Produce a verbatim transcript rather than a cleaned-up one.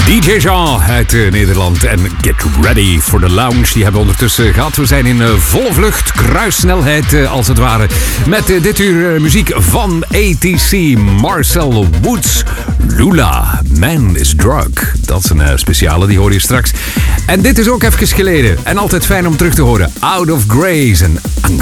D J Jean uit uh, Nederland en Get Ready for the Lounge. Die hebben we ondertussen gehad. We zijn in uh, volle vlucht, kruissnelheid uh, als het ware. Met uh, dit uur uh, muziek van A T C, Marcel Woods, Lula, Man is Drug. Dat is een uh, speciale, die hoor je straks. En dit is ook even geleden. En altijd fijn om terug te horen. Out of Grace en